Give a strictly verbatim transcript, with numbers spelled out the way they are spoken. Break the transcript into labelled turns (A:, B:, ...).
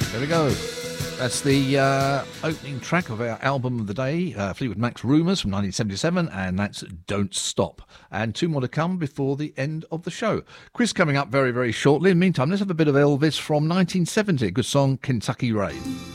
A: There we go. That's the uh, opening track of our album of the day, uh, Fleetwood Mac's Rumours from nineteen seventy-seven, and that's Don't Stop. And two more to come before the end of the show. Quiz coming up very, very shortly. In the meantime, let's have a bit of Elvis from nineteen seventy, a good song, Kentucky Rain.